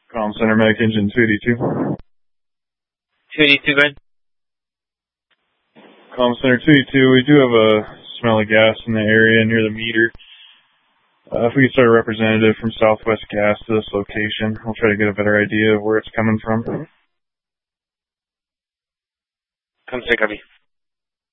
Comm Center Medic Engine 282. 282, good. Comm Center 282, we do have a smell of gas in the area near the meter. If we could start a representative from Southwest Gas to this location, we'll try to get a better idea of where it's coming from. Come say, copy.